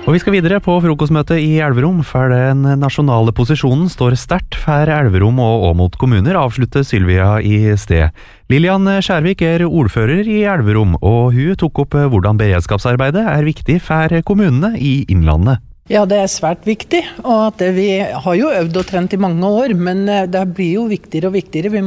Og vi skal videre på frokostmøtet i Elverum, for den nasjonale posisjonen står sterkt for Elverum og Åmot kommuner, avslutter Sylvia i sted. Lilian Skjærvik ordfører i Elverum, og hun tok opp hvordan beredskapsarbeidet viktig for kommunene i Innlandet. Ja, det svært viktig, og at vi har jo øvd og trent i mange år, men det blir jo viktigere og viktigere. Vi